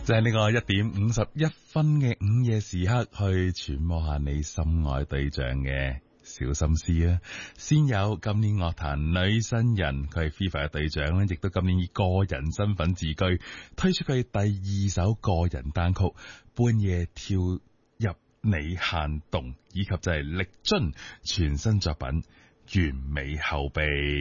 就係呢個1:51嘅午夜時刻，去揣摩下你心愛對象嘅小心思啊！先有今年樂壇女新人，佢係 FIFA 嘅隊長咧，亦都今年以個人身份自居，推出佢第2首個人單曲《半夜跳入你限動》，以及就係力臻全新作品《完美後備》。